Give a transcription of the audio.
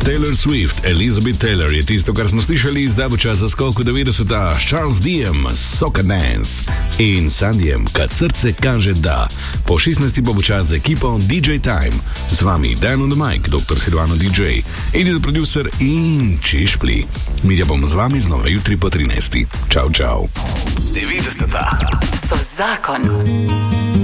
Taylor Swift, Elizabeth Taylor je tisto, kar smo slišali, zdaj bo čas za skok v 90-ta s Charles Diem, Soca Dance in Sandijem, kad srce kaže da. Po 16. bo čas za ekipo DJ Time. Z vami Dan on the mic, dr. Silvano DJ, edit producer in Čišpli. Mi ja bom z vami znova jutri po 13. Čau, čau. 90-ta so zakon.